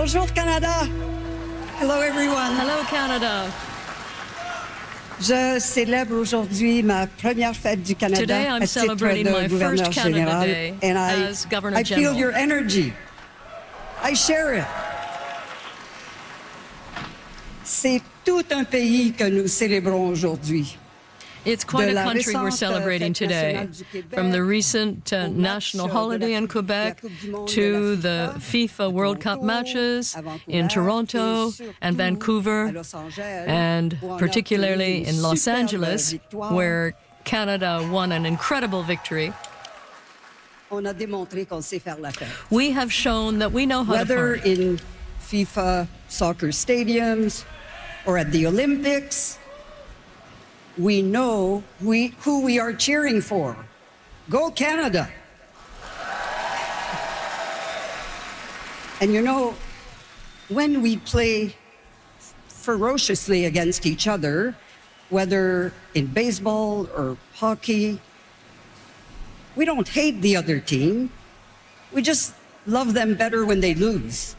Bonjour Canada. Hello everyone. Hello Canada. Je célèbre aujourd'hui ma première fête du Canada. Today I'm celebrating my first Canada Day as Governor I General. feel your energy. I share it. C'est tout un pays que nous célébrons aujourd'hui. It's quite a country we're celebrating today, from the recent national holiday in Quebec to the FIFA World Cup matches in Toronto and Vancouver, and particularly in Los Angeles, where Canada won an incredible victory. We have shown that we know how to Whether party. in FIFA soccer stadiums or at the Olympics, we know who we are cheering for. Go Canada! And you know, when we play ferociously against each other, whether in baseball or hockey, we don't hate the other team. We just love them better when they lose.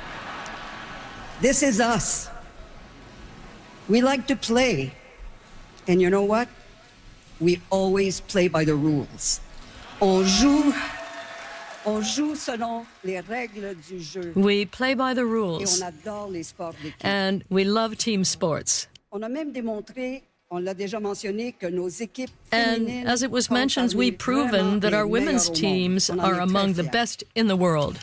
This is us. We like to play. And you know what? We always play by the rules. On joue selon les règles du jeu. We play by the Et rules, on adore les sports d'équipe. and we love team sports. On a même démontré, on l'a déjà mentionné, que nos équipes And féminines as it was sont mentioned, parmi we've proven vraiment that les our women's meilleures au monde. teams On en are est among très the fiers. best in the world.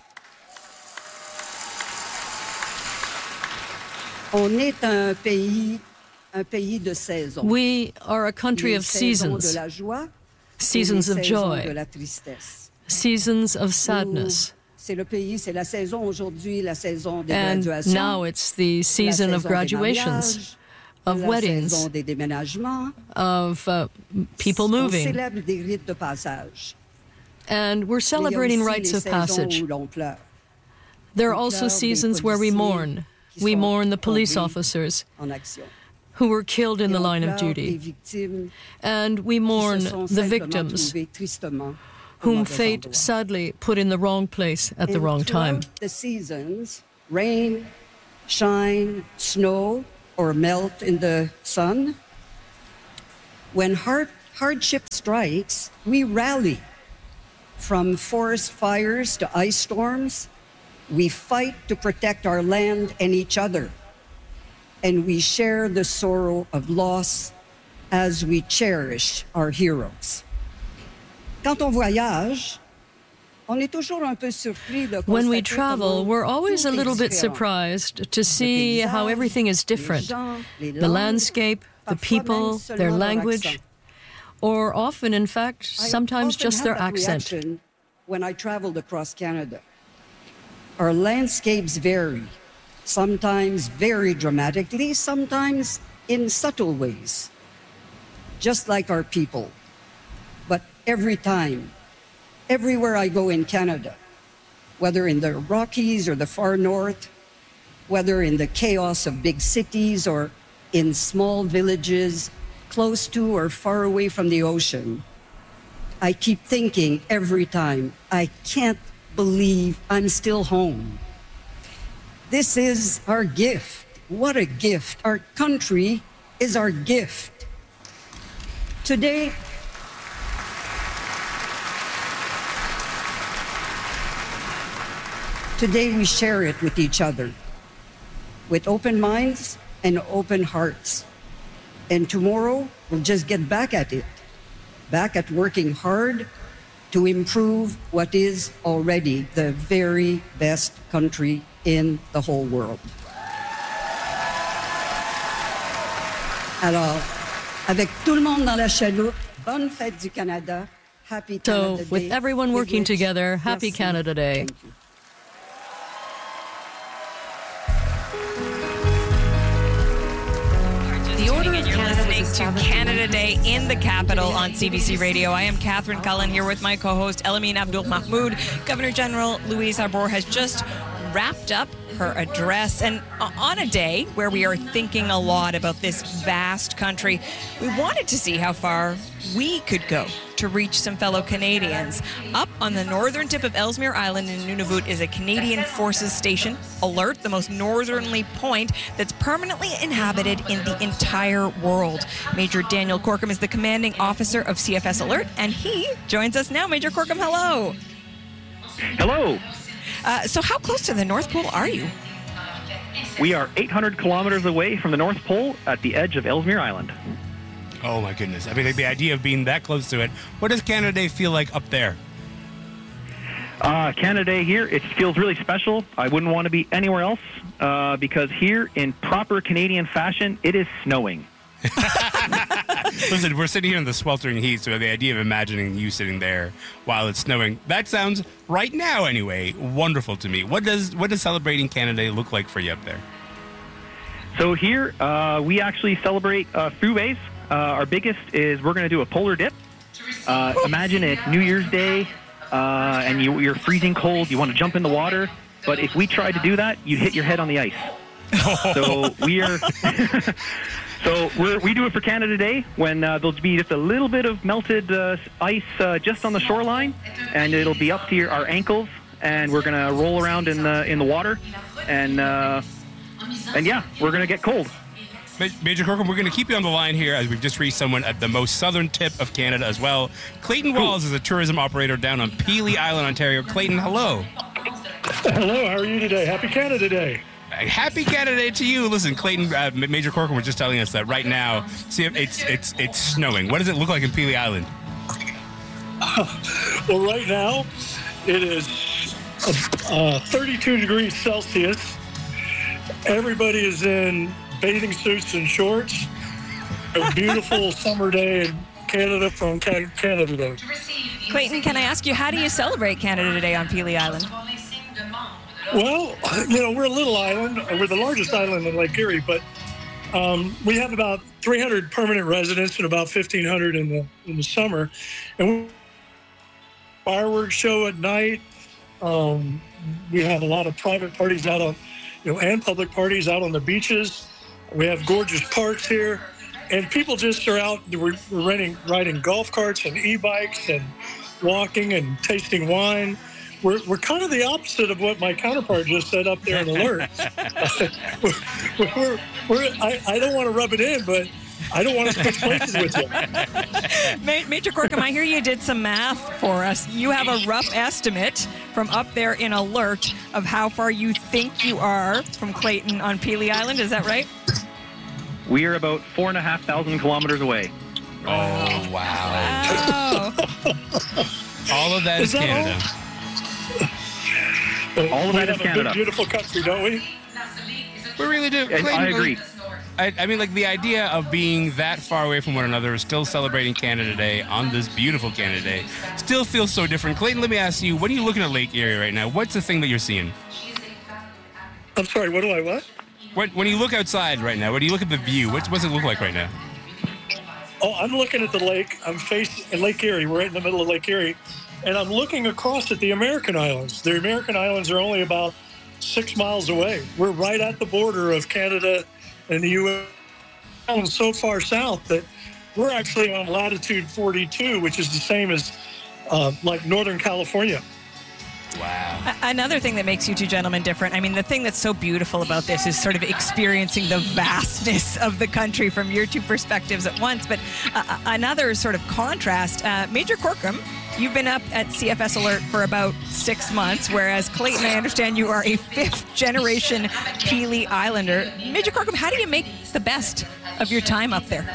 On est un pays de saisons. We are a country Les of saisons de seasons, la joie, seasons et of les saisons de joy, la tristesse. seasons of sadness. C'est le pays, c'est la saison aujourd'hui, la saison des And graduations. now it's the season la of saison des graduations, mariages, of la weddings, saison des déménagements. of people On moving. célèbre des rites de passage. And we're Mais il y a celebrating aussi rites les of saisons passage. où l'on pleure. There are On also pleure des seasons where we policiers mourn. qui We sont mourn the police tombés officers en action. who were killed in Et the on line of pleure des duty. victimes And we qui mourn se sont the simplement victims trouvées tristement au whom mauvais fate endroit. sadly put in the wrong place at the And wrong time. throughout the seasons, rain, shine, snow, or melt in the sun, when hardship strikes, we rally. From forest fires to ice storms, we fight to protect our land and each other. And we share the sorrow of loss as we cherish our heroes. Quand on voyage, on est toujours un peu surpris de When we constater travel, comment we're always a tout est little bit différent. surprised to see how everything is different. The landscape, the people, their language, or often, in fact, sometimes just their accent. When I traveled across Canada, our landscapes vary, sometimes very dramatically, sometimes in subtle ways, just like our people. But every time, everywhere I go in Canada, whether in the Rockies or the far north, whether in the chaos of big cities or in small villages close to or far away from the ocean, I keep thinking every time, I can't believe I'm still home. This is our gift. What a gift. Our country is our gift. Today, we share it with each other, with open minds and open hearts. And tomorrow, we'll just get back at it, back at working hard to improve what is already the very best country in the whole world. Alors, avec tout le monde dans la chaloupe, bonne fête du Canada, happy Canada Day. So, with everyone working together, happy Merci. Canada Day. Thank you. The Order of Canada listening to Canada Day in the capital on CBC Radio. I am Catherine Cullen here with my co-host Elamine Abdul Mahmoud. Governor General Louise Arbour has just wrapped up her address. And on a day where we are thinking a lot about this vast country, we wanted to see how far we could go to reach some fellow Canadians. Up on the northern tip of Ellesmere Island in Nunavut is a Canadian Forces station, Alert, the most northerly point that's permanently inhabited in the entire world. Major Daniel Corkum is the commanding officer of CFS Alert, and he joins us now. Major Corkum, hello. Hello. So how close to the North Pole are you? We are 800 kilometers away from the North Pole at the edge of Ellesmere Island. Oh, my goodness. I mean, like, the idea of being that close to it. What does Canada Day feel like up there? Canada Day here, it feels really special. I wouldn't want to be anywhere else because here, in proper Canadian fashion, it is snowing. Listen, we're sitting here in the sweltering heat, so the idea of imagining you sitting there while it's snowing, that sounds, right now anyway, wonderful to me. What does celebrating Canada Day look like for you up there? So here, we actually celebrate food ways. Our biggest is we're going to do a polar dip. Imagine it's New Year's Day and you're freezing cold. You want to jump in the water. But if we tried to do that, you'd hit your head on the ice. So we are... So we do it for Canada Day when there'll be just a little bit of melted ice just on the shoreline, and it'll be up to our ankles, and we're going to roll around in the water, and yeah, we're going to get cold. Major Corkum, we're going to keep you on the line here as we've just reached someone at the most southern tip of Canada as well. Clayton Walls is a tourism operator down on Pelee Island, Ontario. Clayton, hello. Hello, how are you today? Happy Canada Day. Happy Canada Day to you. Listen, Clayton, Major Corkum was just telling us that right now, see, it's snowing. What does it look like in Pelee Island? Well, right now, it is 32 degrees Celsius. Everybody is in bathing suits and shorts. A beautiful summer day in Canada from Canada Day. Clayton, can I ask you, how do you celebrate Canada Day on Pelee Island? Well, we're a little island. We're the largest island in Lake Erie, but we have about 300 permanent residents and about 1,500 in the summer. And fireworks show at night. We have a lot of private parties out on, and public parties out on the beaches. We have gorgeous parks here, and people just are out. We're riding golf carts and e-bikes and walking and tasting wine. We're kind of the opposite of what my counterpart just said up there in Alert. I don't want to rub it in, but I don't want to switch places with you. Major Corkum, I hear you did some math for us. You have a rough estimate from up there in Alert of how far you think you are from Clayton on Pelee Island. Is that right? We are about 4,500 kilometers away. Oh, wow. All of that is Canada. All of that is Canada. We have a big, beautiful country, don't we? We really do. Clayton, I agree. I mean, like, the idea of being that far away from one another, still celebrating Canada Day on this beautiful Canada Day, still feels so different. Clayton, let me ask you, what are you looking at Lake Erie right now? What's the thing that you're seeing? I'm sorry, what? When you look outside right now, when you look at the view, what's it look like right now? Oh, I'm looking at the lake. I'm facing Lake Erie. We're right in the middle of Lake Erie. And I'm looking across at the American Islands. The American Islands are only about 6 miles away. We're right at the border of Canada and the U.S. Islands so far south that we're actually on latitude 42, which is the same as like Northern California. Wow. Another thing that makes you two gentlemen different, I mean, the thing that's so beautiful about this is sort of experiencing the vastness of the country from your two perspectives at once. But another sort of contrast, Major Corkum, you've been up at CFS Alert for about 6 months, whereas Clayton, I understand you are a 5th-generation Pelee Islander. Major Corkum, how do you make the best of your time up there?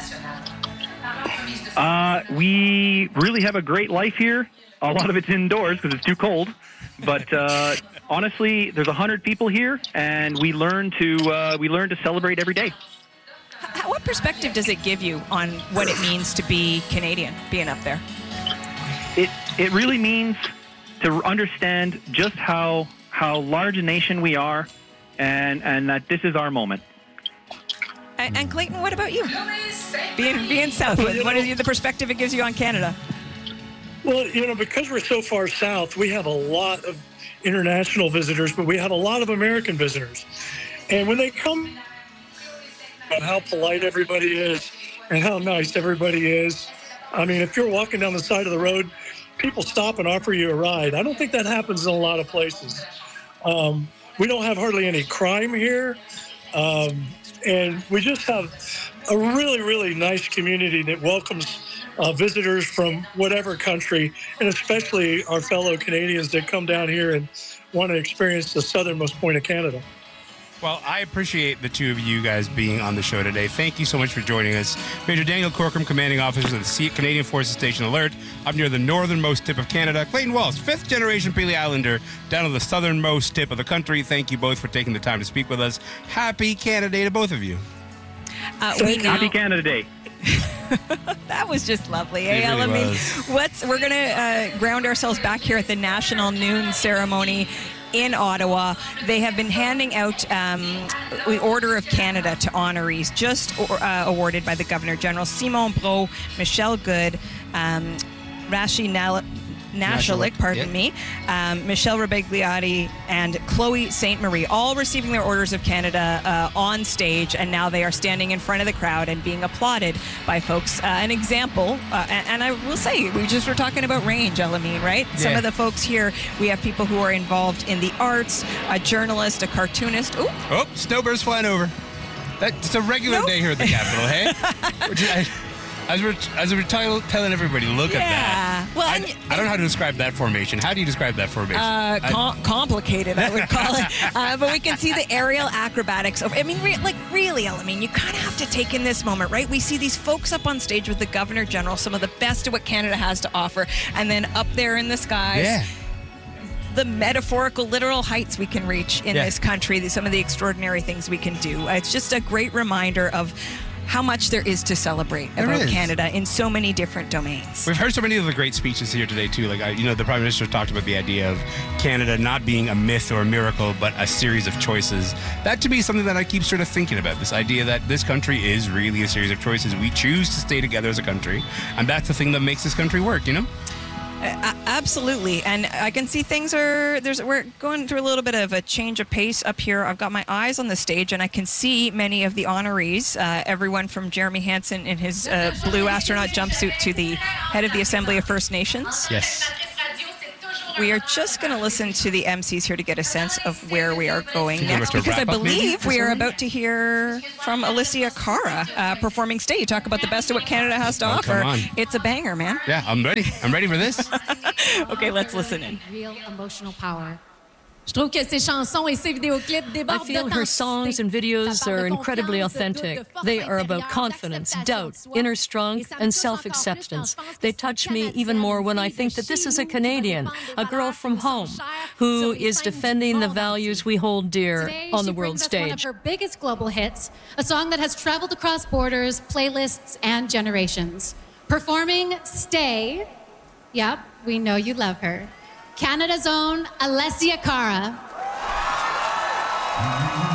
We really have a great life here. A lot of it's indoors because it's too cold. But honestly, there's 100 people here, and we learn to celebrate every day. What perspective does it give you on what it means to be Canadian, being up there? It really means to understand just how large a nation we are, and that this is our moment. And Clayton, what about you? Being south, what is the perspective it gives you on Canada? Well, because we're so far south, we have a lot of international visitors, but we have a lot of American visitors. And when they come, how polite everybody is and how nice everybody is. I mean, if you're walking down the side of the road, people stop and offer you a ride. I don't think that happens in a lot of places. We don't have hardly any crime here. And we just have a really, really nice community that welcomes visitors from whatever country, and especially our fellow Canadians that come down here and want to experience the southernmost point of Canada. Well, I appreciate the two of you guys being on the show today. Thank you so much for joining us. Major Daniel Corcoran, Commanding Officer of the Canadian Forces Station Alert, up near the northernmost tip of Canada. Clayton Walsh, fifth-generation Pelee Islander, down to the southernmost tip of the country. Thank you both for taking the time to speak with us. Happy Canada Day to both of you. Happy Canada Day. That was just lovely. It really I mean, was. we're going to ground ourselves back here at the National Noon Ceremony in Ottawa. They have been handing out the Order of Canada to honorees just awarded by the Governor General. Simon Brault, Michelle Good, Rashi Nashalik, Michelle Rebegliati, and Chloe St. Marie, all receiving their Orders of Canada on stage, and now they are standing in front of the crowd and being applauded by folks. An example, and I will say, we just were talking about range, Elamine, right? Yeah. Some of the folks here, we have people who are involved in the arts, a journalist, a cartoonist. Ooh. Oh, snowbirds flying over. It's a regular day here at the Capitol, hey? As we're telling everybody, look at that. Well, I don't know how to describe that formation. How do you describe that formation? Complicated, I would call it. But we can see the aerial acrobatics. I mean, really, you kind of have to take in this moment, right? We see these folks up on stage with the Governor General, some of the best of what Canada has to offer, and then up there in the skies, the metaphorical, literal heights we can reach in this country, some of the extraordinary things we can do. It's just a great reminder of how much there is to celebrate about Canada in so many different domains. We've heard so many of the great speeches here today, too. Like, the Prime Minister talked about the idea of Canada not being a myth or a miracle, but a series of choices. That, to me, is something that I keep sort of thinking about, this idea that this country is really a series of choices. We choose to stay together as a country, and that's the thing that makes this country work, you know? Absolutely, and I can see we're going through a little bit of a change of pace up here. I've got my eyes on the stage, and I can see many of the honorees, everyone from Jeremy Hansen in his blue astronaut jumpsuit to the head of the Assembly of First Nations. Yes. We are just going to listen to the MCs here to get a sense of where we are going next, because I believe we are about to hear from Alicia Cara performing stage. Talk about the best of what Canada has to offer. Come on. It's a banger, man. Yeah, I'm ready. I'm ready for this. Okay, let's listen in. Real emotional power. Je trouve que ses chansons et ses vidéoclips débordent I feel her songs and videos are incredibly authentic. They are about confidence, doubt, inner strength, and self-acceptance. They touch me even more when I think that this is a Canadian, a girl from home, who is defending the values we hold dear on the world stage. One of her biggest global hits, a song that has traveled across borders, playlists, and generations. Performing Stay, yep, we know you love her, Canada's own Alessia Cara.